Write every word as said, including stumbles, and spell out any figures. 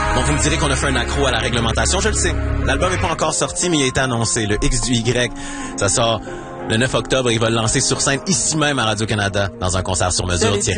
Bon, vous me direz qu'on a fait un accro à la réglementation, je le sais. L'album n'est pas encore sorti, mais il a été annoncé. Le X du Y, ça sort le neuf octobre. Il va le lancer sur scène ici même à Radio-Canada dans un concert sur mesure.